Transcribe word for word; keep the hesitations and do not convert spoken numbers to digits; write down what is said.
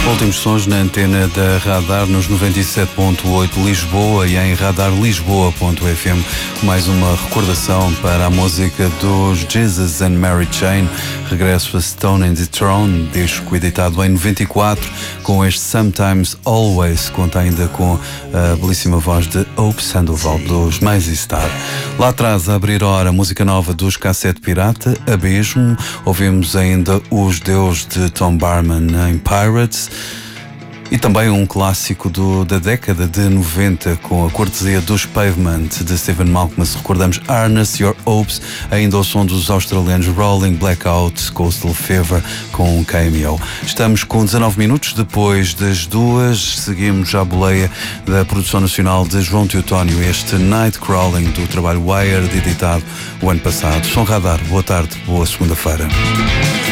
Últimos sons na antena da Radar nos noventa e sete ponto oito Lisboa e em radar lisboa ponto f m. Mais uma recordação para a música dos Jesus and Mary Chain, regresso a Stone and the Throne, disco editado em noventa e quatro, com este Sometimes Always, conta ainda com a belíssima voz de Hope Sandoval dos Maisy Star. Lá atrás, a abrir hora, música nova dos Cassete Pirata, Abismo, ouvimos ainda Os Deus de Tom Barman em Pirates, e também um clássico do, da década de noventa, com a cortesia dos Pavement de Stephen Malkmus. Recordamos Harness Your Hopes, ainda ao som dos australianos Rolling Blackout, Coastal Fever com um cameo. Estamos com dezanove minutos depois das duas, seguimos à boleia da produção nacional de João Teotónio, este Nightcrawling do trabalho Wired, editado o ano passado. Som Radar, boa tarde, boa segunda-feira.